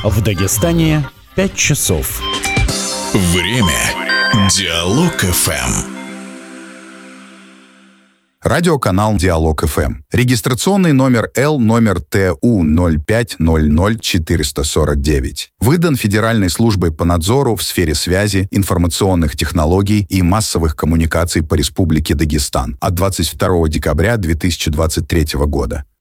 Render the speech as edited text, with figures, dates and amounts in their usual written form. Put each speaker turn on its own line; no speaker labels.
В Дагестане 5 часов.
Время. Диалог ФМ.
Радиоканал «Диалог ФМ». Регистрационный номер Л номер ТУ 0500449. Выдан Федеральной службой по надзору в сфере связи, информационных технологий и массовых коммуникаций по Республике Дагестан от 22 декабря 2023 года.